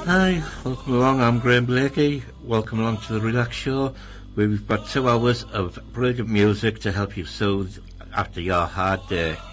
Hi, welcome along. I'm Graham Blakey. Welcome along to the Relax Show, where we've got 2 hours of brilliant music to help you soothe after your hard day.